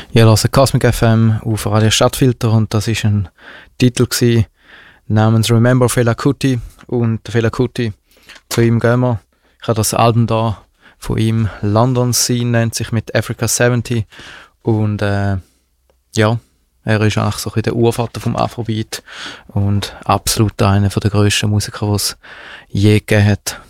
Ihr hört Cosmic FM auf Radio Stadtfilter und das ist ein Titel namens Remember Fela Kuti. Und der Fela Kuti, zu ihm gehen wir. Ich habe das Album da von ihm, London Scene nennt sich, mit Africa 70. Und ja, er ist eigentlich so ein bisschen der Urvater vom Afrobeat und absolut einer der grössten Musiker, die es je gegeben hat.